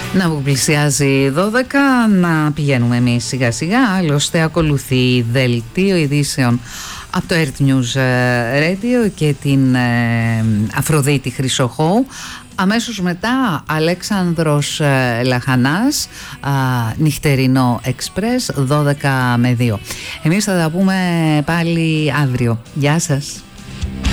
Να που πλησιάζει 12, να πηγαίνουμε εμείς σιγά σιγά. Άλλωστε ακολουθεί δελτίο ειδήσεων από το Earth News Radio και την Αφροδίτη Χρυσοχώου. Αμέσως μετά Αλέξανδρος Λαχανάς, νυχτερινό Εξπρές 12 με 2. Εμείς θα τα πούμε πάλι αύριο. Γεια σας.